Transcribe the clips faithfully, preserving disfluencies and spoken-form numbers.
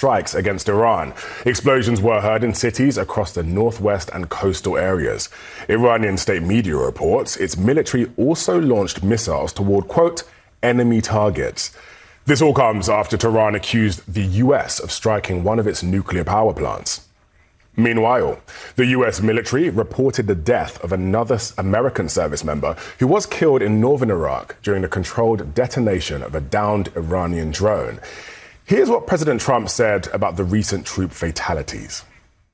strikes against Iran. Explosions were heard in cities across the northwest and coastal areas. Iranian state media reports its military also launched missiles toward, quote, enemy targets. This all comes after Tehran accused the U S of striking one of its nuclear power plants. Meanwhile, the U S military reported the death of another American service member who was killed in northern Iraq during the controlled detonation of a downed Iranian drone. Here's what President Trump said about the recent troop fatalities.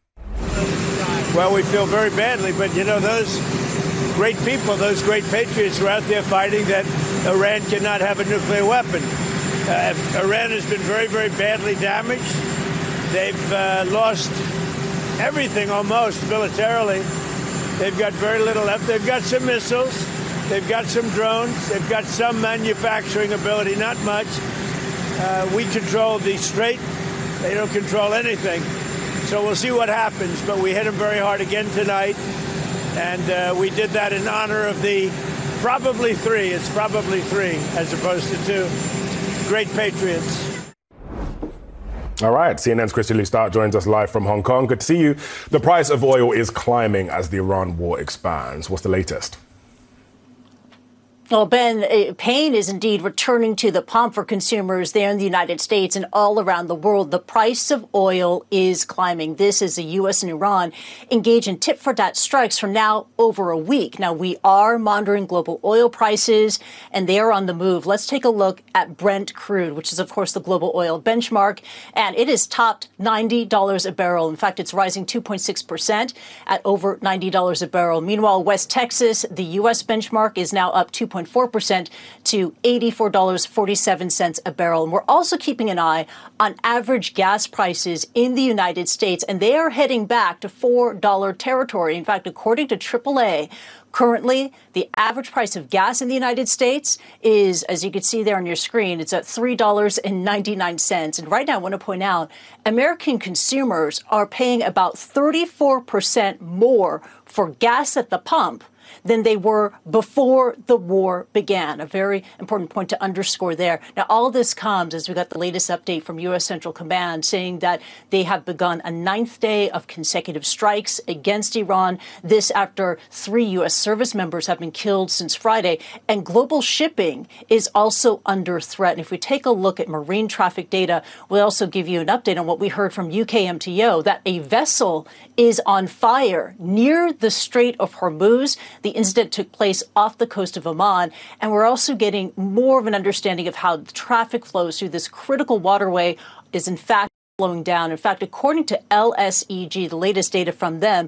Well, we feel very badly, but, you know, those great people, those great patriots are out there fighting that Iran cannot have a nuclear weapon. Uh, Iran has been very, very badly damaged. They've uh, lost everything almost militarily. They've got very little left. They've got some missiles. They've got some drones. They've got some manufacturing ability, not much. Uh, we control the Strait. They don't control anything. So we'll see what happens. But we hit them very hard again tonight. And uh, we did that in honor of the probably three. It's probably three as opposed to two. Great patriots. All right, C N N's Christian Lee-Stark joins us live from Hong Kong. Good to see you. The price of oil is climbing as the Iran war expands. What's the latest? Well, Ben, pain is indeed returning to the pump for consumers there in the United States and all around the world. The price of oil is climbing. This is the U S and Iran engage in tit-for-tat strikes for now over a week. Now, we are monitoring global oil prices, and they are on the move. Let's take a look at Brent crude, which is, of course, the global oil benchmark, and it has topped ninety dollars a barrel. In fact, it's rising two point six percent at over ninety dollars a barrel. Meanwhile, West Texas, the U S benchmark, is now up two point four percent to eighty-four dollars and forty-seven cents a barrel. And we're also keeping an eye on average gas prices in the United States, and they are heading back to four dollar territory. In fact, according to triple A, currently, the average price of gas in the United States is, as you can see there on your screen, it's at three dollars and ninety-nine cents. And right now, I want to point out, American consumers are paying about thirty-four percent more for gas at the pump than they were before the war began. A very important point to underscore there. Now, all this comes as we got the latest update from U S Central Command saying that they have begun a ninth day of consecutive strikes against Iran. This after three U S service members have been killed since Friday. And global shipping is also under threat. And if we take a look at marine traffic data, we'll also give you an update on what we heard from U K M T O, that a vessel is on fire near the Strait of Hormuz. The incident took place off the coast of Oman, and we're also getting more of an understanding of how the traffic flows through this critical waterway is in fact slowing down. In fact, according to L S E G, the latest data from them,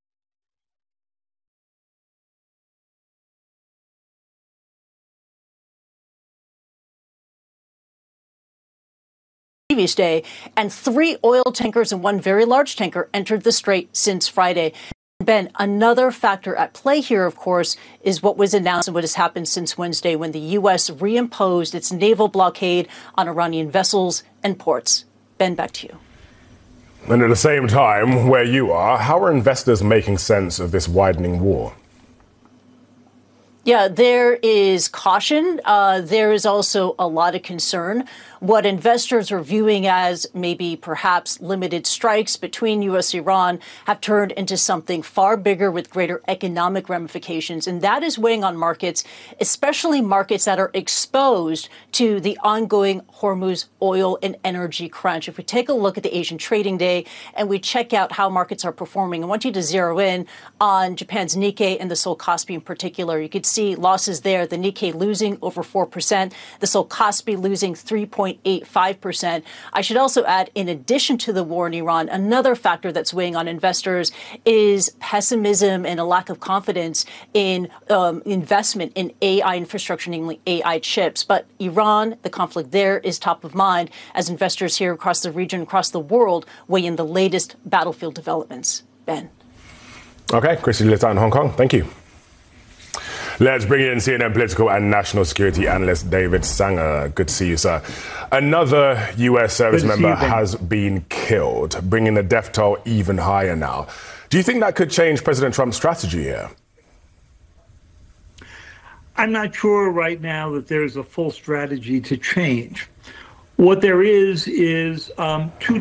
previous day, and three oil tankers and one very large tanker entered the strait since Friday. Ben, another factor at play here, of course, is what was announced and what has happened since Wednesday when the U S reimposed its naval blockade on Iranian vessels and ports. Ben, back to you. And at the same time, where you are, how are investors making sense of this widening war? Yeah, there is caution. Uh, there is also a lot of concern. What investors are viewing as maybe perhaps limited strikes between U S and Iran have turned into something far bigger with greater economic ramifications. And that is weighing on markets, especially markets that are exposed to the ongoing Hormuz oil and energy crunch. If we take a look at the Asian trading day and we check out how markets are performing, I want you to zero in on Japan's Nikkei and the Seoul Kospi in particular. You could see losses there. The Nikkei losing over four percent, the Seoul Kospi losing three point eight five percent. I should also add, in addition to the war in Iran, another factor that's weighing on investors is pessimism and a lack of confidence in um, investment in A I infrastructure, namely A I chips. But Iran, the conflict there is top of mind as investors here across the region, across the world, weigh in the latest battlefield developments. Ben. Okay, Christy Litta in Hong Kong. Thank you. Let's bring in C N N political and national security analyst David Sanger. Good to see you, sir. Another U S service member has been killed, bringing the death toll even higher now. Do you think that could change President Trump's strategy here? I'm not sure right now that there's a full strategy to change. What there is is um, two